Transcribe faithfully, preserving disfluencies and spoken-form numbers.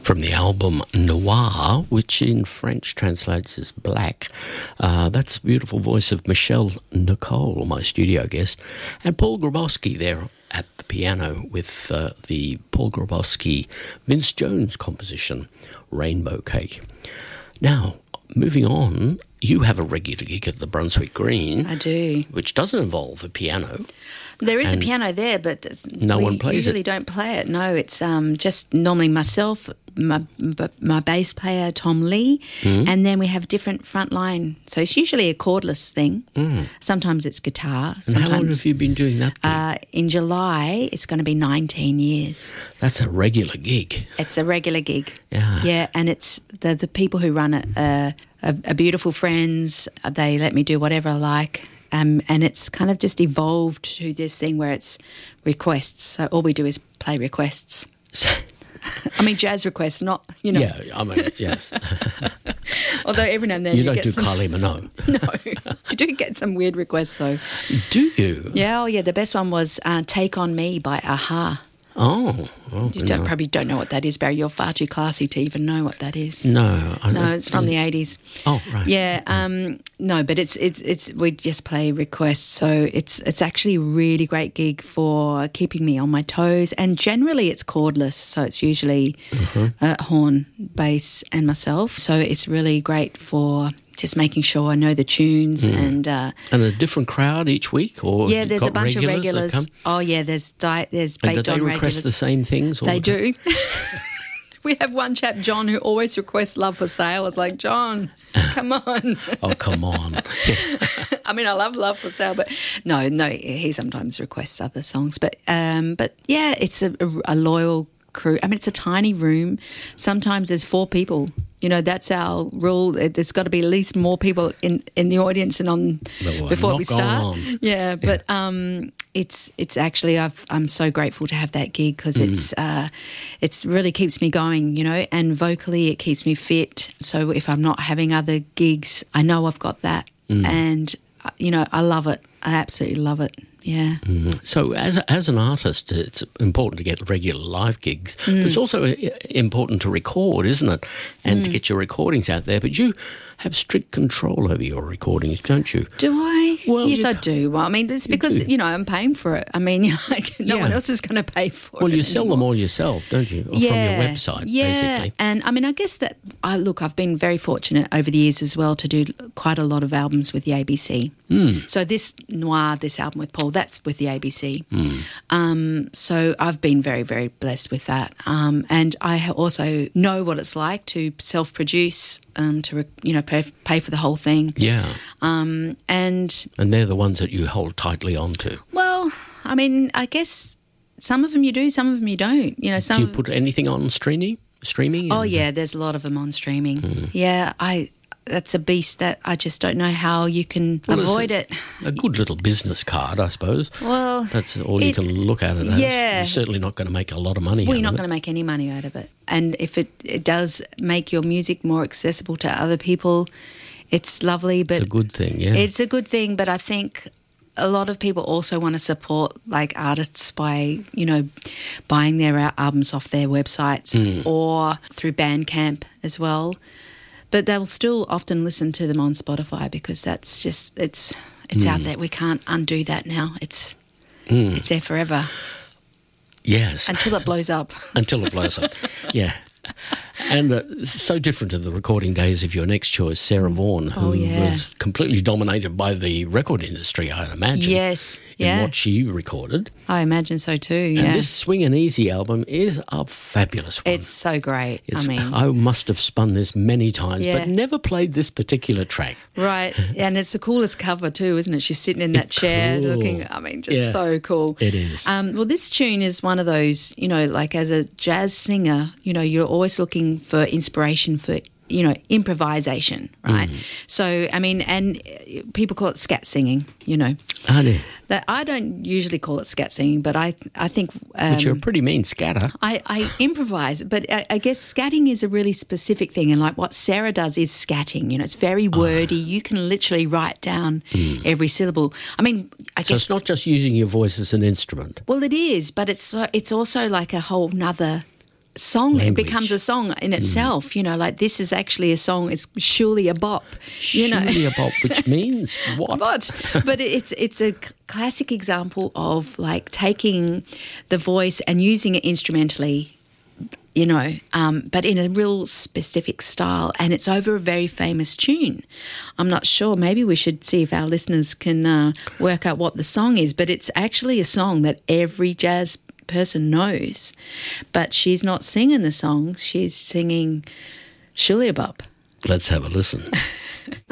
from the album Noir, which in French translates as black. Uh, that's the beautiful voice of Michelle Nicole, my studio guest, and Paul Grabowski there at the piano with uh, the Paul Grabowski Vince Jones composition, Rainbow Cake. Now, moving on, you have a regular gig at the Brunswick Green. I do. Which doesn't involve a piano. There is And a piano there, but no we one plays usually it. don't play it. No, it's um, just normally myself, my, my bass player, Tom Lee, Mm. and then we have different front line. So it's usually a cordless thing. Mm. Sometimes it's guitar. And Sometimes, how long have you been doing that gig? Uh, in July, it's going to be nineteen years. That's a regular gig. It's a regular gig. Yeah. Yeah, and it's the, the people who run it are, are, are beautiful friends. They let me do whatever I like. Um, and it's kind of just evolved to this thing where it's requests. So all we do is play requests. I mean, jazz requests, not, you know. Yeah, I mean, yes. Although every now and then You you, don't get do some, Kylie Minogue. No, you do get some weird requests though. Do you? Yeah, oh yeah, the best one was uh, Take On Me by Aha. Oh. oh You don't, no. probably don't know what that is, Barry. You're far too classy to even know what that is. No. I No, don't- it's from the eighties. Oh, right. Yeah, um, no, but it's it's it's we just play requests, so it's it's actually a really great gig for keeping me on my toes. And generally, it's cordless, so it's usually Mm-hmm. uh, horn, bass, and myself. So it's really great for just making sure I know the tunes Mm. and. Uh, And a different crowd each week? Or yeah, you've there's got a bunch regulars of that regulars. come? Oh yeah, there's di- there's And do baked they on request regulars. the same things? All They the time? do. We have one chap, John, who always requests Love for Sale. It's like, John, come on. Oh, come on. I mean, I love Love for Sale, but no, no, he sometimes requests other songs. But, um, but yeah, it's a, a, a loyal crew. I mean, it's a tiny room. Sometimes there's four people. You know, that's our rule. It- There's got to be at least more people in, in the audience and on Well, before not we going start. on. Yeah, but um, it's it's actually I've, I'm so grateful to have that gig because Mm. it's uh, it's really keeps me going. You know, and vocally it keeps me fit. So if I'm not having other gigs, I know I've got that, Mm. and uh, you know, I love it. I absolutely love it. Yeah. Mhm. So as a, as an artist, it's important to get regular live gigs, but Mm. it's also uh, important to record, isn't it? And to get your recordings out there. But you have strict control over your recordings, don't you? Do I? Well, yes, you I ca- do. Well, I mean, it's You because, do. you know, I'm paying for it. I mean, you know, like, no Yeah. one else is going to pay for Well, it. you sell them anymore. all yourself, don't you? Or from your website, yeah. basically. And I mean, I guess that, I look, I've been very fortunate over the years as well to do quite a lot of albums with the A B C. Mm. So this Noir, this album with Paul, that's with the A B C. Mm. Um, so I've been very, very blessed with that. Um, and I ha- also know what it's like to self-produce, um, to, re- you know, pay, pay for the whole thing. Yeah. Um, and And they're the ones that you hold tightly onto. well, I mean, I guess some of them you do, some of them you don't. You know, some. Do you put anything on streaming? Streaming? oh And- yeah, there's a lot of them on streaming. Yeah, I. That's a beast that I just don't know how you can Well, it's avoid a, it. A good little business card, I suppose. Well, That's all you it- can look at it as. yeah. You're certainly not going to make a lot of money well, out you're not of going it. to make any money out of it. And if it, it does make your music more accessible to other people, it's lovely. But It's a good thing, yeah. It's a good thing, but I think a lot of people also want to support like artists by, you know, buying their al- albums off their websites Mm. or through Bandcamp as well. But they'll still often listen to them on Spotify because that's just it's it's out there. We can't undo that now. It's Mm. it's there forever Yes. until it blows up. Until it blows up. Yeah. And uh, so different to the recording days of your next choice, Sarah Vaughan, who Oh, yeah. was completely dominated by the record industry, I'd imagine. Yes, in yeah. what she recorded. I imagine so too. Yeah, And this Swing and Easy album is a fabulous one. it's so great. It's- I mean, I must have spun this many times, Yeah. but never played this particular track. right, and it's the coolest cover too, isn't it? She's sitting in that chair, cool. looking. I mean, just Yeah. so cool. It is. Um, well, this tune is one of those. You know, like as a jazz singer, you know, you're always looking for inspiration for. You know, improvisation, right? Mm. So, I mean, and uh, people call it scat singing. You know, I do. that I don't usually call it scat singing, but I, I think. Um, But you're a pretty mean scatter. I, I improvise, but I, I guess scatting is a really specific thing. And like what Sarah does is scatting. You know, it's very wordy. You can literally write down every syllable. I mean, I So guess. it's not just using your voice as an instrument. Well, it is, but it's so, it's also like a whole nother song Language. it becomes a song in itself. Mm. You know, like this is actually a song. It's surely a bop. You know, surely a bop, which means what? But but it's it's a classic example of like taking the voice and using it instrumentally. You know, um, but in a real specific style, and it's over a very famous tune. I'm not sure. Maybe we should see if our listeners can uh, work out what the song is. But it's actually a song that every jazz person knows. But she's not singing the song. She's singing Shirley Bop. Let's have a listen.